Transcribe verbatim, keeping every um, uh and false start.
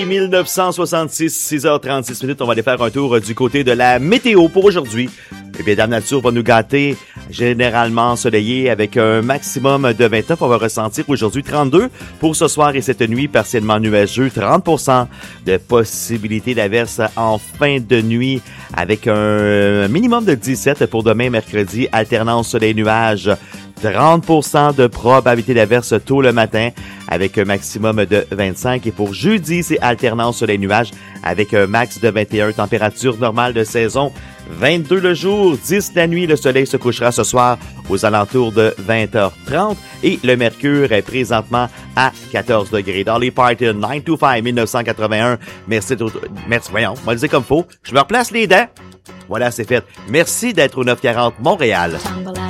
mille neuf cent soixante-six, six heures trente-six minutes, on va aller faire un tour du côté de la météo pour aujourd'hui. Eh bien, Dame Nature va nous gâter, généralement ensoleillé avec un maximum de vingt-neuf. On va ressentir aujourd'hui trente-deux pour ce soir et cette nuit, partiellement nuageux, trente pour cent de possibilité d'averse en fin de nuit avec un minimum de dix-sept pour demain, mercredi, alternance soleil-nuage. trente pour cent de probabilité d'averse tôt le matin avec un maximum de vingt-cinq. Et pour jeudi, c'est alternance soleil-nuage avec un max de vingt et un. Température normale de saison, vingt-deux le jour, dix la nuit. Le soleil se couchera ce soir aux alentours de vingt heures trente et le mercure est présentement à quatorze degrés. Dans les Parton nine to five mille neuf cent quatre-vingt-un, merci, merci, voyons, on va le dire comme faut. Je me replace les dents. Voilà, c'est fait. Merci d'être au neuf cent quarante Montréal.